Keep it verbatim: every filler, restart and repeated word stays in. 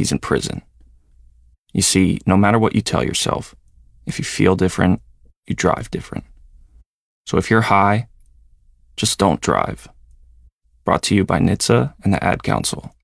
he's in prison. You see, no matter what you tell yourself, if you feel different, you drive different. So if you're high, just don't drive. Brought to you by N H T S A and the Ad Council.